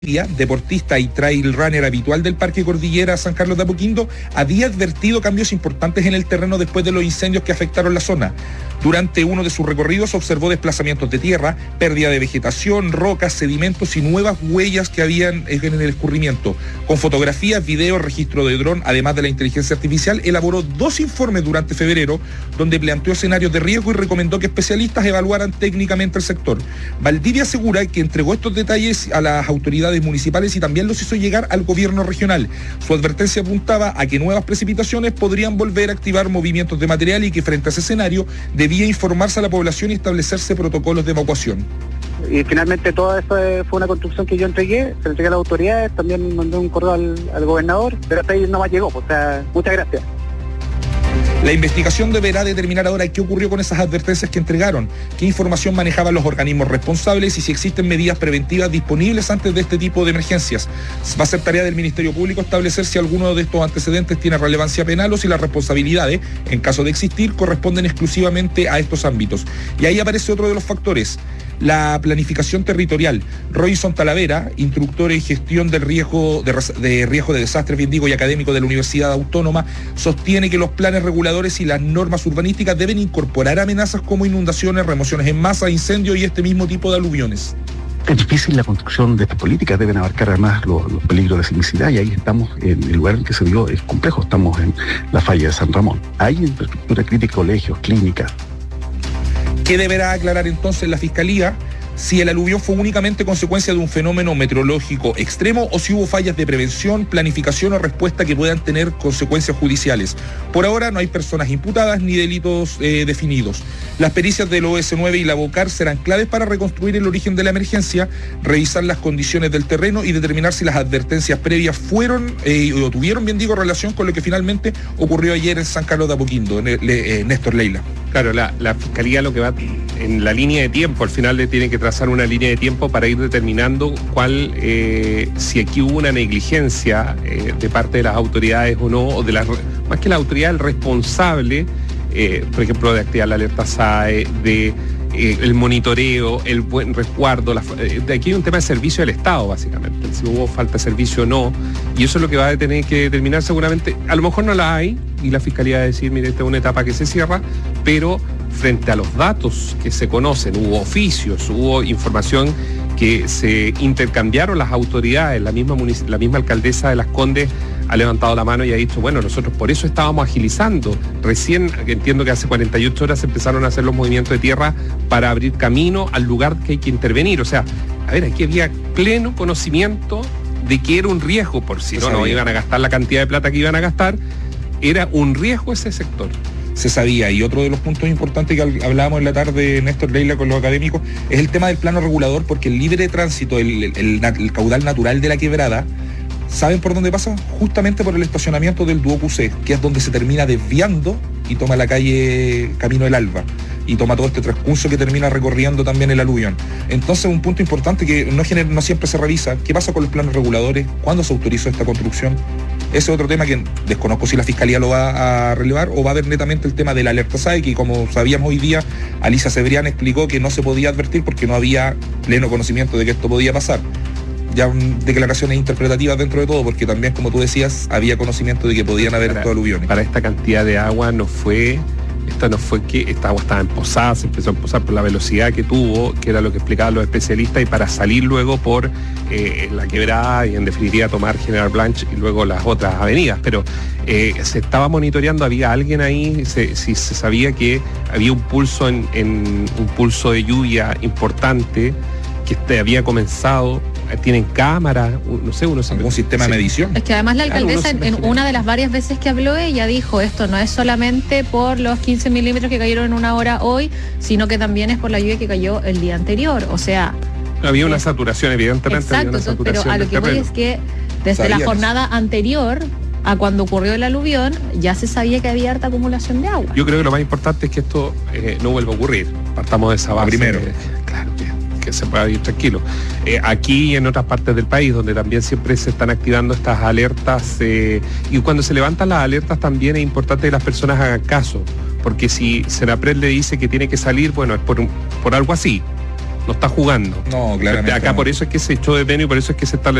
deportista y trail runner habitual del Parque Cordillera San Carlos de Apoquindo, había advertido cambios importantes en el terreno después de los incendios que afectaron la zona. Durante uno de sus recorridos observó desplazamientos de tierra, pérdida de vegetación, rocas, sedimentos y nuevas huellas que habían en el escurrimiento. Con fotografías, videos, registro de dron, además de la inteligencia artificial, elaboró 2 informes durante febrero, donde planteó escenarios de riesgo y recomendó que especialistas evaluaran técnicamente el sector. Valdivia asegura que entregó estos detalles a las autoridades municipales y también los hizo llegar al gobierno regional. Su advertencia apuntaba a que nuevas precipitaciones podrían volver a activar movimientos de material y que frente a ese escenario debía informarse a la población y establecerse protocolos de evacuación. Y finalmente todo esto fue una construcción que yo entregué, se la entregué a las autoridades, también mandé un correo al gobernador, pero hasta ahí no más llegó, o sea, muchas gracias. La investigación deberá determinar ahora qué ocurrió con esas advertencias que entregaron, qué información manejaban los organismos responsables y si existen medidas preventivas disponibles antes de este tipo de emergencias. Va a ser tarea del Ministerio Público establecer si alguno de estos antecedentes tiene relevancia penal o si las responsabilidades, en caso de existir, corresponden exclusivamente a estos ámbitos. Y ahí aparece otro de los factores, la planificación territorial. Royson Talavera, instructor en gestión del riesgo de desastres, bien digo, y académico de la Universidad Autónoma, sostiene que los planes reguladores y las normas urbanísticas deben incorporar amenazas como inundaciones, remociones en masa, incendios y este mismo tipo de aluviones. Es difícil la construcción de estas políticas, deben abarcar además los peligros de sismicidad y ahí estamos, en el lugar en que se dio es complejo, estamos en la falla de San Ramón. Hay infraestructura crítica, colegios, clínicas. ¿Qué deberá aclarar entonces la Fiscalía? Si el aluvión fue únicamente consecuencia de un fenómeno meteorológico extremo o si hubo fallas de prevención, planificación o respuesta que puedan tener consecuencias judiciales. Por ahora no hay personas imputadas ni delitos definidos. Las pericias del OS9 y la BOCAR serán claves para reconstruir el origen de la emergencia, revisar las condiciones del terreno y determinar si las advertencias previas fueron o tuvieron, bien digo, relación con lo que finalmente ocurrió ayer en San Carlos de Apoquindo, Néstor Leila. Claro, la Fiscalía lo que va en la línea de tiempo, al final le tiene que trazar una línea de tiempo para ir determinando si aquí hubo una negligencia de parte de las autoridades o no, o más que la autoridad, el responsable, por ejemplo, de activar la alerta SAE, el monitoreo, el buen resguardo, de aquí hay un tema de servicio del Estado, básicamente, si hubo falta de servicio o no, y eso es lo que va a tener que determinar seguramente. A lo mejor no la hay, y la Fiscalía va a decir, mire, esta es una etapa que se cierra, pero frente a los datos que se conocen, hubo oficios, hubo información que se intercambiaron las autoridades, la misma alcaldesa de Las Condes ha levantado la mano y ha dicho, bueno, nosotros por eso estábamos agilizando. Recién, entiendo que hace 48 horas empezaron a hacer los movimientos de tierra para abrir camino al lugar que hay que intervenir. O sea, a ver, aquí había pleno conocimiento de que era un riesgo, por si no iban a gastar la cantidad de plata que iban a gastar, era un riesgo ese sector. Se sabía, y otro de los puntos importantes que hablábamos en la tarde, Néstor Leila, con los académicos, es el tema del plano regulador, porque el libre tránsito, el caudal natural de la quebrada, ¿saben por dónde pasa? Justamente por el estacionamiento del Duoc UC, que es donde se termina desviando y toma la calle Camino del Alba, y toma todo este transcurso que termina recorriendo también el aluvión. Entonces, un punto importante que no siempre se revisa, ¿qué pasa con los planos reguladores? ¿Cuándo se autorizó esta construcción? Ese es otro tema que desconozco si la Fiscalía lo va a relevar o va a ver netamente el tema de la alerta SAE, que como sabíamos hoy día, Alicia Cebrián explicó que no se podía advertir porque no había pleno conocimiento de que esto podía pasar. Ya declaraciones interpretativas dentro de todo, porque también, como tú decías, había conocimiento de que podían haber estos aluviones. Para esta cantidad de agua no fue que esta agua estaba empozada, se empezó a empozar por la velocidad que tuvo, que era lo que explicaban los especialistas, y para salir luego por la quebrada y en definitiva tomar General Blanche y luego las otras avenidas. Pero se estaba monitoreando, había alguien ahí, se sabía que había un pulso un pulso de lluvia importante que había comenzado. Tienen cámaras, no sé, algún sistema de medición. Es que además la alcaldesa, en una de las varias veces que habló, ella dijo, esto no es solamente por los 15 milímetros que cayeron en una hora hoy, sino que también es por la lluvia que cayó el día anterior. O sea, había una saturación, evidentemente. Exacto, pero a lo que voy es que desde la jornada anterior a cuando ocurrió el aluvión, ya se sabía que había harta acumulación de agua. Yo creo que lo más importante es que esto no vuelva a ocurrir. Partamos de esa base. Primero. Claro, que se pueda vivir tranquilo. Aquí y en otras partes del país, donde también siempre se están activando estas alertas, y cuando se levantan las alertas también es importante que las personas hagan caso, porque si Senapred le dice que tiene que salir, bueno, es por algo así. no está jugando. No, claramente. Acá no. por eso es que se echó de menos y por eso es que se está